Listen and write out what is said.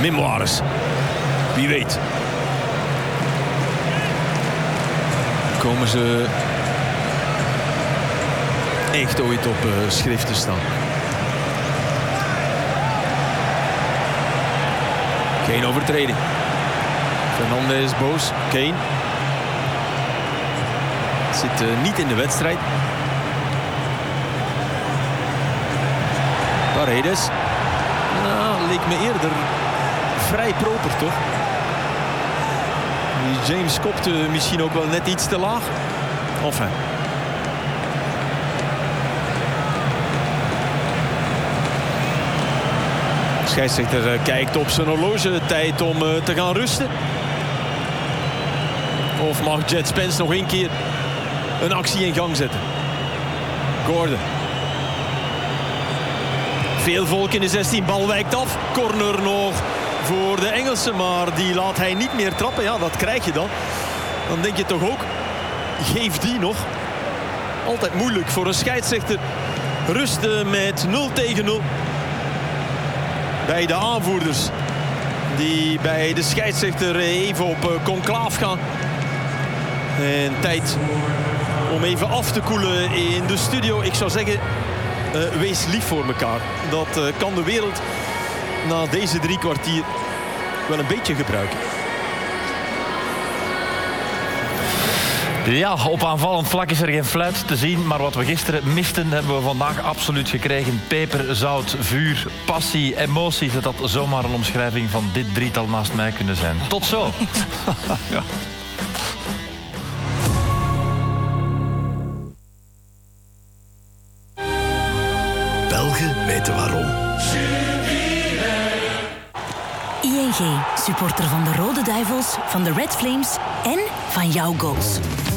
memoires. Wie weet. Komen ze echt ooit op schrift te staan. Geen overtreding. Fernandes boos. Kane. Zit niet in de wedstrijd. Paredes. Nou, leek me eerder vrij proper, toch? James kopte misschien ook wel net iets te laag. Enfin. De scheidsrechter kijkt op zijn horloge. Tijd om te gaan rusten. Of mag Jet Spence nog een keer een actie in gang zetten? Gordon. Veel volk in de 16. Bal wijkt af. Corner nog voor de Engelsen. Maar die laat hij niet meer trappen. Ja, dat krijg je dan. Dan denk je toch ook. Geef die nog. Altijd moeilijk voor een scheidsrechter. Rusten met 0-0. Bij de aanvoerders. Die bij de scheidsrechter even op conclaaf gaan. En tijd om even af te koelen in de studio. Ik zou zeggen, wees lief voor elkaar. Dat kan de wereld na deze 3 kwartier wel een beetje gebruiken. Ja, op aanvallend vlak is er geen fluit te zien. Maar wat we gisteren misten, hebben we vandaag absoluut gekregen. Peper, zout, vuur, passie, emoties. Dat had zomaar een omschrijving van dit drietal naast mij kunnen zijn. Tot zo. Ja. Belgen weten waarom. ING, supporter van de Rode Duivels, van de Red Flames en van jouw goals.